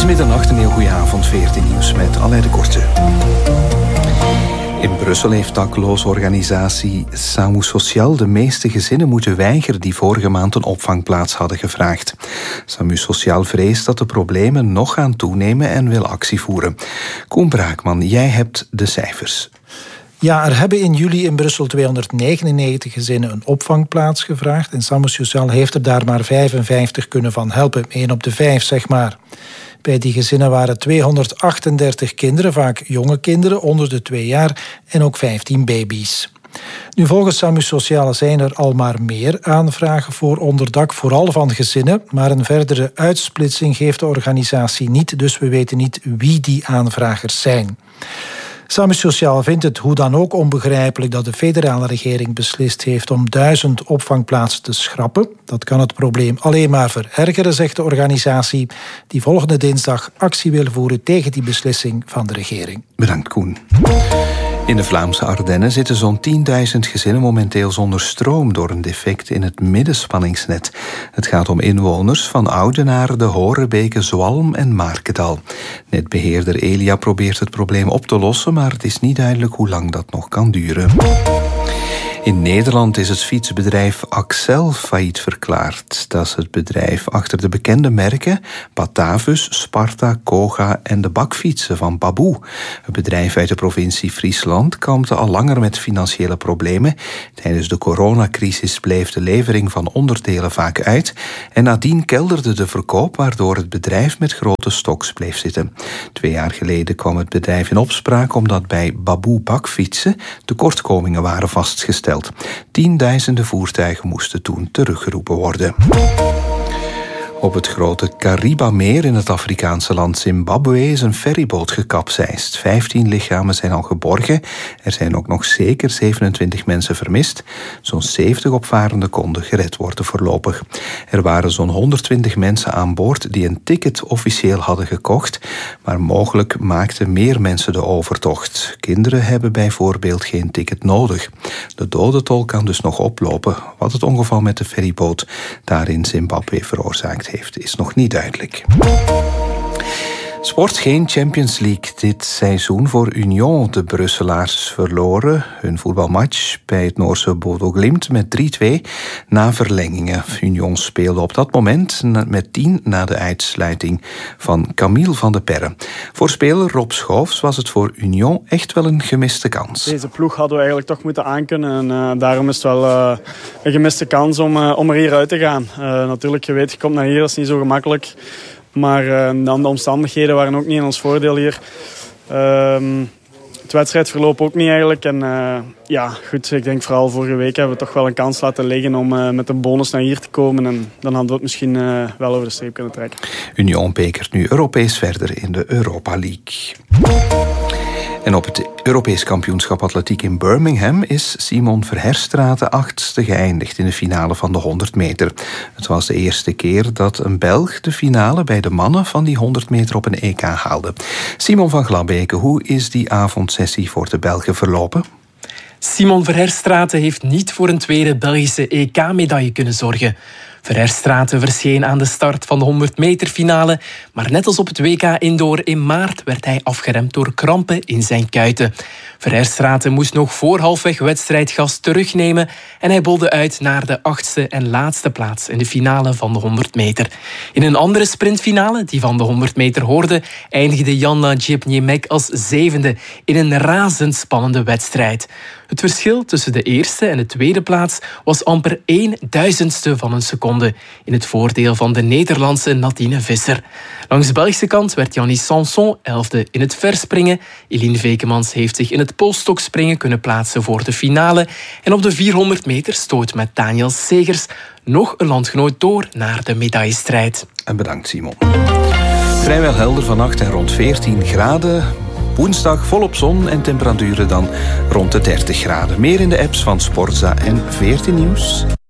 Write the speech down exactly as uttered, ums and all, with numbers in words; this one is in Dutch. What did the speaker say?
is middernacht, een heel goede avond. veertien Nieuws met Alain de Korte. In Brussel heeft dakloze organisatie SAMU Sociaal de meeste gezinnen moeten weigeren die vorige maand een opvangplaats hadden gevraagd. SAMU Sociaal vreest dat de problemen nog gaan toenemen en wil actie voeren. Koen Braakman, jij hebt de cijfers. Ja, er hebben in juli in Brussel tweehonderdnegenennegentig gezinnen een opvangplaats gevraagd. En SAMU Sociaal heeft er daar maar vijfenvijftig kunnen van helpen. één op de vijf, zeg maar. Bij die gezinnen waren tweehonderdachtendertig kinderen, vaak jonge kinderen onder de twee jaar en ook vijftien baby's. Nu, volgens SAMU Sociaal zijn er al maar meer aanvragen voor onderdak, vooral van gezinnen. Maar een verdere uitsplitsing geeft de organisatie niet, dus we weten niet wie die aanvragers zijn. SAMU Sociaal vindt het hoe dan ook onbegrijpelijk dat de federale regering beslist heeft om duizend opvangplaatsen te schrappen. Dat kan het probleem alleen maar verergeren, zegt de organisatie, die volgende dinsdag actie wil voeren tegen die beslissing van de regering. Bedankt, Koen. In de Vlaamse Ardennen zitten zo'n tienduizend gezinnen momenteel zonder stroom door een defect in het middenspanningsnet. Het gaat om inwoners van Oudenaarde, De Horebeke, Zwalm en Markendal. Netbeheerder Elia probeert het probleem op te lossen, maar het is niet duidelijk hoe lang dat nog kan duren. In Nederland is het fietsbedrijf Accel failliet verklaard. Dat is het bedrijf achter de bekende merken Batavus, Sparta, Koga en de bakfietsen van Baboe. Het bedrijf uit de provincie Friesland kampte al langer met financiële problemen. Tijdens de coronacrisis bleef de levering van onderdelen vaak uit en nadien kelderde de verkoop, waardoor het bedrijf met grote stoks bleef zitten. Twee jaar geleden kwam het bedrijf in opspraak omdat bij Baboe bakfietsen tekortkomingen waren vastgesteld. Tienduizenden voertuigen moesten toen teruggeroepen worden. Op het grote Kariba-meer in het Afrikaanse land Zimbabwe is een ferryboot gekapseist. Vijftien lichamen zijn al geborgen. Er zijn ook nog zeker zevenentwintig mensen vermist. Zo'n zeventig opvarenden konden gered worden voorlopig. Er waren zo'n honderdtwintig mensen aan boord die een ticket officieel hadden gekocht. Maar mogelijk maakten meer mensen de overtocht. Kinderen hebben bijvoorbeeld geen ticket nodig. De dodentol kan dus nog oplopen. Wat het ongeval met de ferryboot daar in Zimbabwe veroorzaakt heeft. heeft, is nog niet duidelijk. Sport, geen Champions League dit seizoen voor Union. De Brusselaars verloren hun voetbalmatch bij het Noorse Bodo Glimt met drie twee na verlengingen. Union speelde op dat moment met tien na de uitsluiting van Camille van de Perre. Voor speler Rob Schoofs was het voor Union echt wel een gemiste kans. Deze ploeg hadden we eigenlijk toch moeten aankunnen. En uh, daarom is het wel uh, een gemiste kans om, uh, om er hier uit te gaan. Uh, natuurlijk, je weet, je komt naar hier, dat is niet zo gemakkelijk. Maar uh, de omstandigheden waren ook niet in ons voordeel hier. Uh, het wedstrijdverloop ook niet eigenlijk. En uh, ja, goed, ik denk vooral vorige week hebben we toch wel een kans laten liggen om uh, met een bonus naar hier te komen. En dan hadden we het misschien uh, wel over de streep kunnen trekken. Union bekert nu Europees verder in de Europa League. En op het Europees kampioenschap atletiek in Birmingham is Simon Verherstraete achtste geëindigd in de finale van de honderd meter. Het was de eerste keer dat een Belg de finale bij de mannen van die honderd meter op een E K haalde. Simon van Glabeke, hoe is die avondsessie voor de Belgen verlopen? Simon Verherstraete heeft niet voor een tweede Belgische E K-medaille kunnen zorgen. Verherstraete verscheen aan de start van de honderd meter finale, maar net als op het W K Indoor in maart werd hij afgeremd door krampen in zijn kuiten. Verherstraete moest nog voor halfweg wedstrijdgas terugnemen en hij bolde uit naar de achtste en laatste plaats in de finale van de honderd meter. In een andere sprintfinale, die van de honderd meter hoorde, eindigde Janna Djepniemek als zevende in een razendspannende wedstrijd. Het verschil tussen de eerste en de tweede plaats was amper één duizendste van een seconde in het voordeel van de Nederlandse Nadine Visser. Langs de Belgische kant werd Jannie Sanson elfde in het verspringen. Eline Vekemans heeft zich in het polstokspringen kunnen plaatsen voor de finale. En op de vierhonderd meter stoot met Daniel Segers nog een landgenoot door naar de medaillestrijd. En bedankt, Simon. Vrijwel helder vannacht en rond veertien graden. Woensdag volop zon en temperaturen dan rond de dertig graden. Meer in de apps van Sportza en veertien Nieuws.